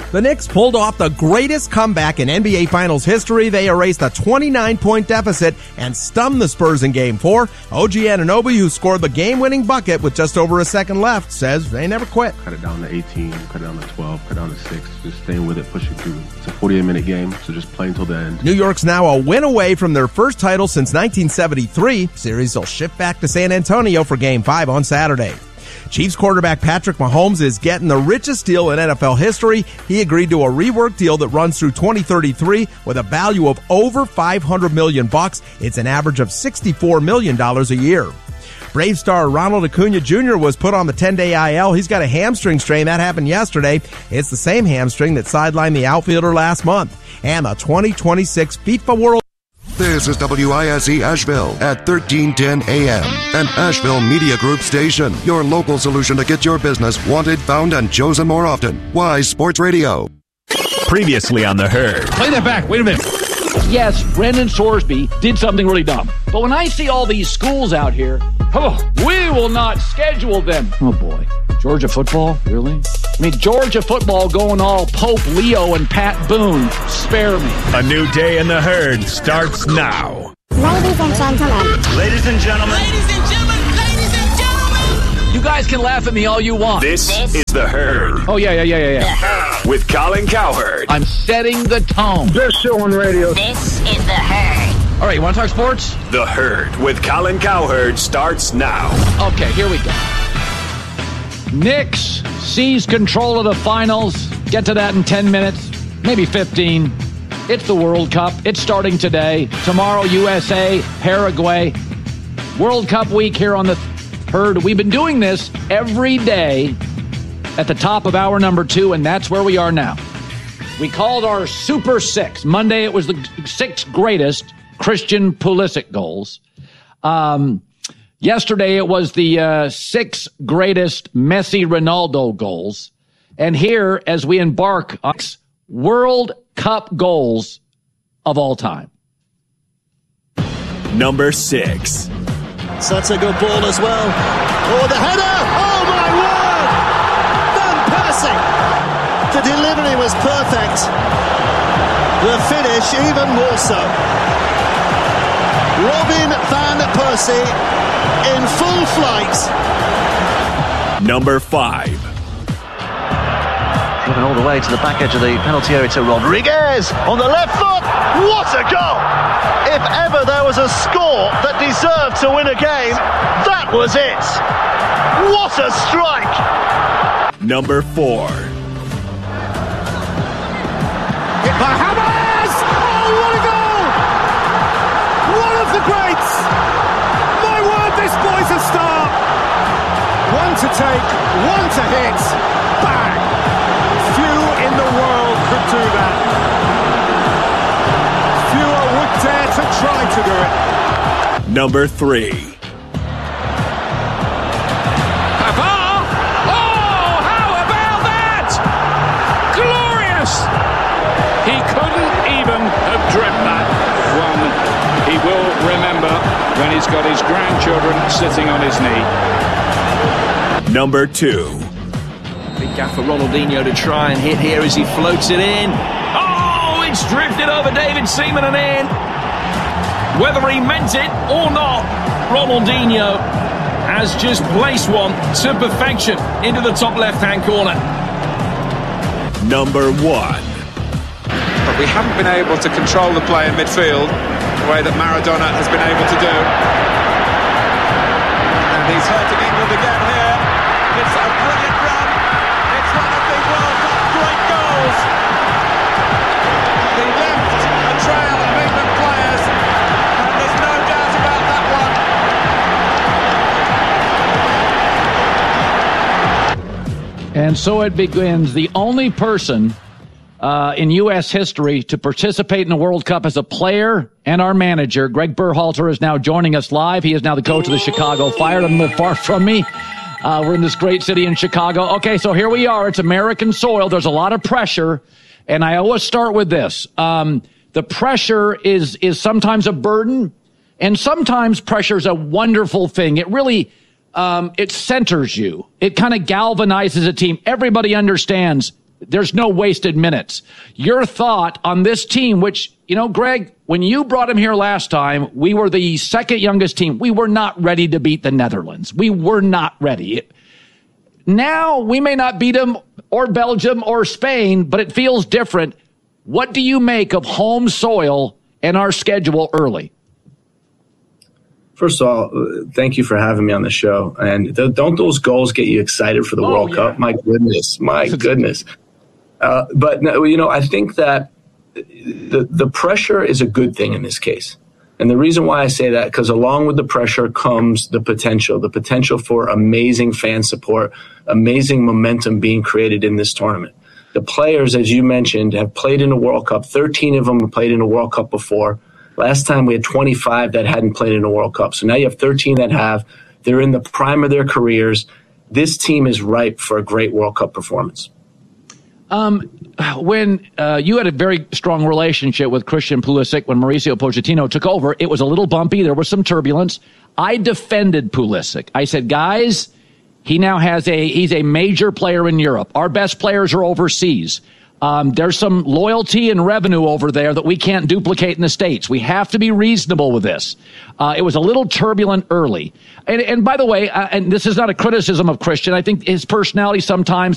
The Knicks pulled off the greatest comeback in NBA Finals history. They erased a 29-point deficit and stunned the Spurs in Game 4. OG Anunoby, who scored the game-winning bucket with just over a second left, says they never quit. Cut it down to 18, cut it down to 12, cut it down to 6. Just staying with it, pushing through. It's a 48-minute game, so just play until the end. New York's now a win away from their first title since 1973. Series will shift back to San Antonio for Game 5 on Saturday. Chiefs quarterback Patrick Mahomes is getting the richest deal in NFL history. He agreed to a rework deal that runs through 2033 with a value of over $500 million. It's an average of $64 million a year. Brave star Ronald Acuna Jr. was put on the 10-day IL. He's got a hamstring strain. That happened yesterday. It's the same hamstring that sidelined the outfielder last month. And the 2026 FIFA World. This is WISE Asheville at 1310 AM, an Asheville Media Group station. Your local solution to get your business wanted, found, and chosen more often. Wise Sports Radio. Previously on The Herd. Play that back. Wait a minute. Yes, Brendan Sorsby did something really dumb. But when I see all these schools out here, we will not schedule them. Oh, boy. Georgia football? Really? I mean, Georgia football going all Pope Leo and Pat Boone. Spare me. A new day in The Herd starts now. Ladies and gentlemen. Ladies and gentlemen. Ladies and gentlemen. Ladies and gentlemen. You guys can laugh at me all you want. This is The Herd. Oh, yeah. With Colin Cowherd. I'm setting the tone. Best show on radio. This is The Herd. All right, you want to talk sports? The Herd with Colin Cowherd starts now. Okay, here we go. Knicks seize control of the finals. Get to that in 10 minutes, maybe 15. It's the World Cup. It's starting today. Tomorrow, USA, Paraguay. World Cup week here on The Herd. We've been doing this every day at the top of hour number 2, and that's where we are now. We called our Super Six. Monday, it was the 6 greatest Christian Pulisic goals. Yesterday, it was the 6 greatest Messi Ronaldo goals. And here, as we embark on World Cup goals of all time. Number 6. That's a good ball as well. Oh, the header! Oh, my word! Van Persie! The delivery was perfect. The finish even more so. Robin Van Persie in full flight. Number 5. Driven all the way to the back edge of the penalty area to Rodriguez on the left foot. What a goal! If ever there was a score that deserved to win a game, that was it. What a strike! Number 4. Hit by Hammers! Oh, what a goal! One of the greats! My word, this boy's a star! One to take, one to hit. Bang! Few in the world could do that. Fewer would dare to try to do it. Number 3. Pavard! Oh, how about that? Glorious! He couldn't even have dreamt that. One he will remember when he's got his grandchildren sitting on his knee. Number 2. Big gap for Ronaldinho to try and hit here as he floats it in. Oh, it's drifted over David Seaman and in. Whether he meant it or not, Ronaldinho has just placed one to perfection into the top left-hand corner. Number 1. But we haven't been able to control the play in midfield the way that Maradona has been able to do. And he's hurting England again here. It's a brilliant run. It's one of the World Cup great goals. He left a trail of England players, and there's no doubt about that one. And so it begins. The only person in U.S. history to participate in the World Cup as a player and our manager, Greg Berhalter, is now joining us live. He is now the coach of the Chicago Fire. Doesn't live far from me. We're in this great city in Chicago. Okay, so here we are. It's American soil. There's a lot of pressure, and I always start with this. The pressure is sometimes a burden, and sometimes pressure is a wonderful thing. It really it centers you. It kind of galvanizes a team. Everybody understands there's no wasted minutes. Your thought on this team, which, Greg, when you brought him here last time, we were the second youngest team. We were not ready to beat the Netherlands. We were not ready. Now we may not beat them or Belgium or Spain, but it feels different. What do you make of home soil and our schedule early? First of all, thank you for having me on the show. And don't those goals get you excited for the World Cup? My goodness. But I think that the pressure is a good thing in this case. And the reason why I say that, because along with the pressure comes the potential for amazing fan support, amazing momentum being created in this tournament. The players, as you mentioned, have played in a World Cup. 13 of them have played in a World Cup before. Last time we had 25 that hadn't played in a World Cup. So now you have 13 that have. They're in the prime of their careers. This team is ripe for a great World Cup performance. When you had a very strong relationship with Christian Pulisic when Mauricio Pochettino took over, it was a little bumpy. There was some turbulence. I defended Pulisic. I said, guys, he's a major player in Europe. Our best players are overseas. There's some loyalty and revenue over there that we can't duplicate in the States. We have to be reasonable with this. It was a little turbulent early. And by the way, and this is not a criticism of Christian, I think his personality sometimes